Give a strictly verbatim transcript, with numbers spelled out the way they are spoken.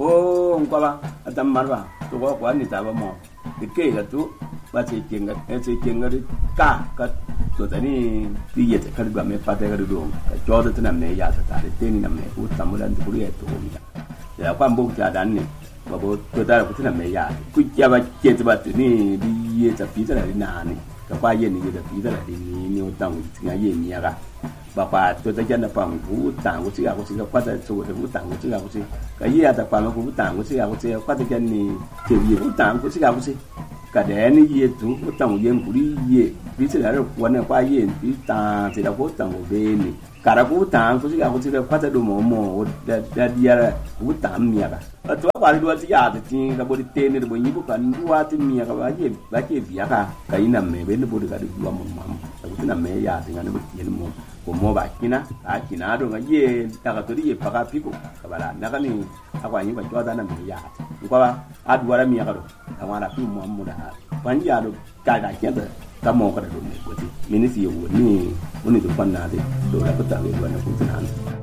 oh ngwa atam marwa to ko kwa ni ta ba mo de ke ga tu ba che kenga e che kenga ri ka ka to tani ti ye ka ga me pa te ga do ka jo de na me ya ta de te ni na me ku tam lan tu ri e to mi ya kwa mbu ja dan ni ba bo to ta ku na me ya ku ja ba che ba ti ni di ye ta pi ta ni na ni ka pa ye ni ye ta pi ta ni ni o tang ti ga ye ni ya ga bà bà tôi thấy chân là bằng vũ tàng của chị à của chị qua tại chỗ thì vũ tàng của chị à của chị cái gì à tập bằng của vũ tàng của chị à của chị qua tại chân thì kiểu gì vũ tàng của chị à của chị cả đẻ này gì chú vũ tàng của em của đi gì ví dụ là quán này qua gì ví tàng thì là vũ tàng của bên này cả là vũ tàng của chị à của chị qua tại đồ mỏ mỏ đã đi ra vũ tàng mía cả ở chỗ qua thì đua chị à thì là body tên này body như bữa cần đua thì mía cả vậy vậy vậy vậy cả cái nằm mẹ bên nó body cả được đua mỏng mỏng cái nằm mẹ ya thì nó body gì nó como ba kina a kina do ngaye daga to di paka piko kabala daga ni akwa yin ba joda na mi ya ko ba adwara mi ya do amara fi mu mu da ban ya do ka da ke da ka mo ka do ne ko ti minisi yo ni woni do fanna de do la ko ta we do na ko tan